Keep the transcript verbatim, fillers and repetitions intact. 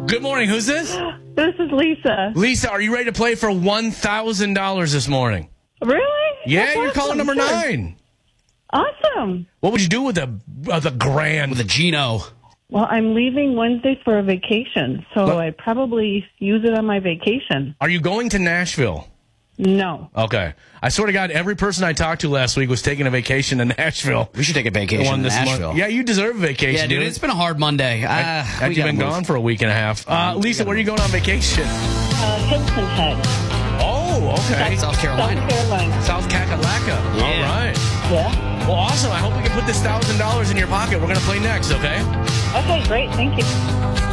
Good morning. Who's this? This is Lisa. Lisa, are you ready to play for one thousand dollars this morning? Really? Yeah, That's you're awesome. calling number Sure. nine. Awesome. What would you do with the uh, the grand? With a Gino. Well, I'm leaving Wednesday for a vacation, so What? I'd probably use it on my vacation. Are you going to Nashville? No. Okay. I swear to God, every person I talked to last week was taking a vacation to Nashville. We should take a vacation One in this Nashville. month. Yeah, you deserve a vacation, Yeah, dude, dude. it's been a hard Monday. Uh, Have we you gotta been move. gone for a week and a half? Uh, Um, we Lisa, gotta where are you move. going on vacation? Uh, Hilton Head, Oh, okay. South Carolina. South Carolina. South Kakalaka. Yeah. All right. Yeah. Well, awesome. I hope we can put this one thousand dollars in your pocket. We're going to play next, okay? Okay, great. Thank you.